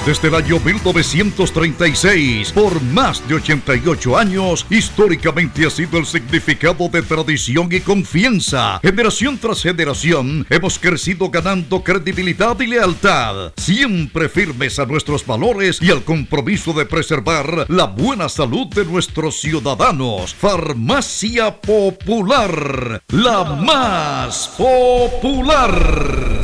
desde el año 1936. Por más de 88 años, históricamente ha sido el significado de tradición y confianza. Generación tras generación, hemos crecido ganando credibilidad y lealtad, siempre firmes a nuestros valores y al compromiso de preservar la buena salud de nuestros ciudadanos. Farmacia Popular, la más popular.